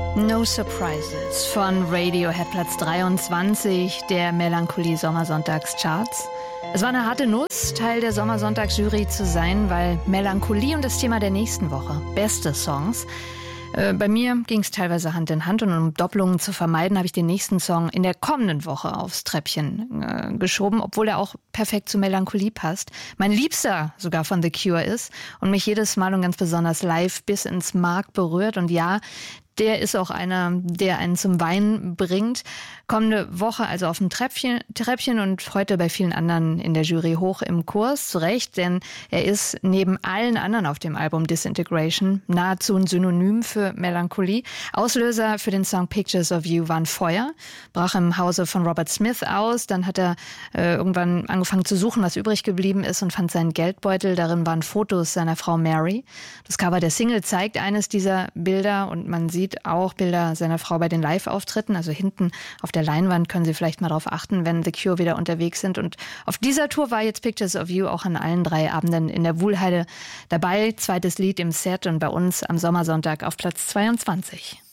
No Surprises von Radiohead, Platz 23 der Melancholie-Sommersonntagscharts. Es war eine harte Nuss, Teil der Sommersonntagsjury zu sein, weil Melancholie und das Thema der nächsten Woche, beste Songs. Bei mir ging es teilweise Hand in Hand und um Doppelungen zu vermeiden, habe ich den nächsten Song in der kommenden Woche aufs Treppchen geschoben, obwohl er auch perfekt zu Melancholie passt. Mein Liebster sogar von The Cure ist und mich jedes Mal und ganz besonders live bis ins Mark berührt. Und ja, der ist auch einer, der einen zum Weinen bringt. Kommende Woche also auf dem Treppchen und heute bei vielen anderen in der Jury hoch im Kurs. Zu Recht, denn er ist neben allen anderen auf dem Album Disintegration nahezu ein Synonym für Melancholie. Auslöser für den Song Pictures of You waren Feuer, brach im Hause von Robert Smith aus. Dann hat er irgendwann angefangen zu suchen, was übrig geblieben ist und fand seinen Geldbeutel. Darin waren Fotos seiner Frau Mary. Das Cover der Single zeigt eines dieser Bilder und man sieht auch Bilder seiner Frau bei den Live-Auftritten. Also hinten auf der Leinwand können Sie vielleicht mal darauf achten, wenn The Cure wieder unterwegs sind. Und auf dieser Tour war jetzt Pictures of You auch an allen 3 Abenden in der Wuhlheide dabei. Zweites Lied im Set und bei uns am Sommersonntag auf Platz 22.